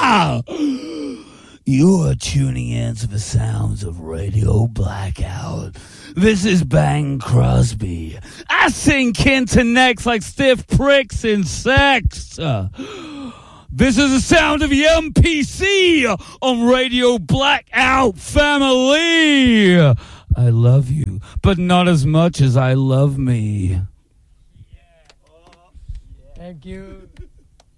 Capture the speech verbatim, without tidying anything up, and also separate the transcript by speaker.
Speaker 1: You are tuning in to the sounds of Radio Blackout. This is Bang Crosby. I sing Kinta necks like stiff pricks in sex. Uh, this is the sound of the M P C on Radio Blackout family. I love you, but not as much as I love me.
Speaker 2: Thank you.